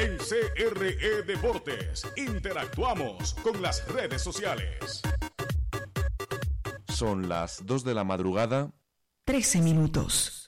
En CRE Deportes interactuamos con las redes sociales. Son las 2 de la madrugada. 13 minutos.